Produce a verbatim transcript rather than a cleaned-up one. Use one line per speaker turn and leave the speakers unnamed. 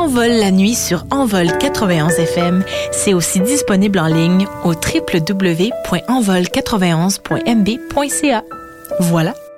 Envol la nuit sur Envol quatre-vingt-onze F M. C'est aussi disponible en ligne au w w w point envol quatre-vingt-onze point m b point c a. Voilà.